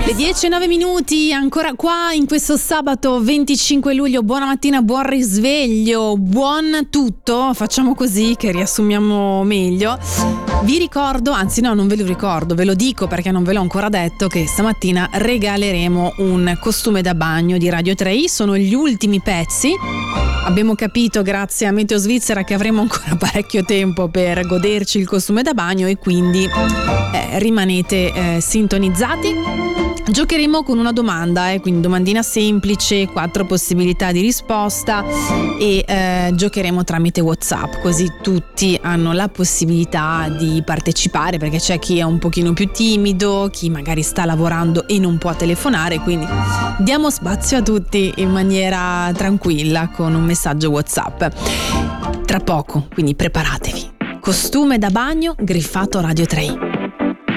Le 10:09, ancora qua in questo sabato 25 luglio. Buona mattina, buon risveglio, buon tutto. Facciamo così che riassumiamo meglio. Vi ricordo, anzi no, non ve lo ricordo, ve lo dico perché non ve l'ho ancora detto, che stamattina regaleremo un costume da bagno di Radio 3. Sono gli ultimi pezzi. Abbiamo capito, grazie a Meteo Svizzera, che avremo ancora parecchio tempo per goderci il costume da bagno e quindi rimanete sintonizzati. Giocheremo con una domanda, quindi domandina semplice, 4 possibilità di risposta e giocheremo tramite WhatsApp, così tutti hanno la possibilità di partecipare, perché c'è chi è un pochino più timido, chi magari sta lavorando e non può telefonare, quindi diamo spazio a tutti in maniera tranquilla con un messaggio WhatsApp. Tra poco, quindi preparatevi. Costume da bagno griffato Radio 3.